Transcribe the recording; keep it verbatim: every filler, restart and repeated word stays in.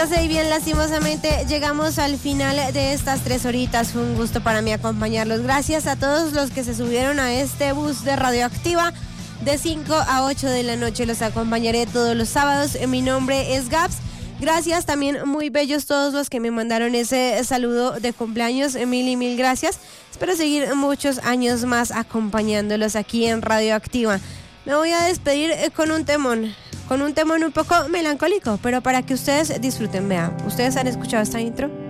Y bien, lastimosamente llegamos al final de estas tres horitas. Fue un gusto para mí acompañarlos. Gracias a todos los que se subieron a este bus de Radioactiva. De cinco a ocho de la noche los acompañaré todos los sábados. Mi nombre es Gaps. Gracias, también muy bellos todos los que me mandaron ese saludo de cumpleaños. Mil y mil gracias. Espero seguir muchos años más acompañándolos aquí en Radioactiva. Me voy a despedir con un temón. Con un temón un poco melancólico, pero para que ustedes disfruten. Vean, ¿ustedes han escuchado esta intro?